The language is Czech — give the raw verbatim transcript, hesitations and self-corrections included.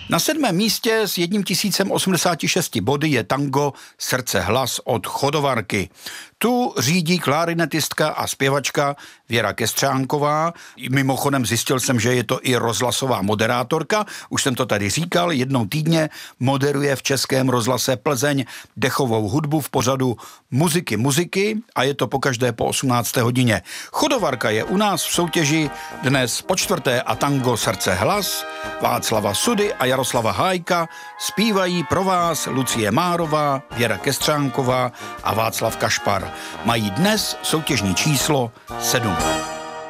Na sedmém místě s jedním tisícem osmdesáti šesti body je tango Srdce hlas od Chodovarky. Tu řídí klarinetistka a zpěvačka Věra Kestřánková. Mimochodem zjistil jsem, že je to i rozhlasová moderátorka. Už jsem to tady říkal, jednou týdně moderuje v Českém rozhlase Plzeň dechovou hudbu v pořadu Muziky muziky a je to pokaždé po osmnácté hodině. Chodovarka je u nás v soutěži dnes po čtvrté a tango Srdce hlas Václava Sudy a Jaroslava Hájka zpívají pro vás Lucie Márová, Věra Kestřánková a Václav Kašpar. Mají dnes soutěžní číslo sedm.